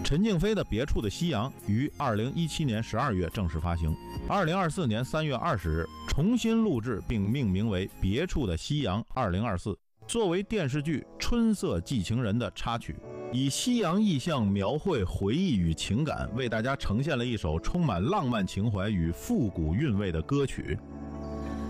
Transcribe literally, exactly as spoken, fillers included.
陈静飞的《别处的夕阳》于二零一七年十二月正式发行，二零二四年三月二十日重新录制并命名为《别处的夕阳二零二四》，作为电视剧《春色寄情人》的插曲，以西洋意象描绘回忆与情感，为大家呈现了一首充满浪漫情怀与复古韵味的歌曲。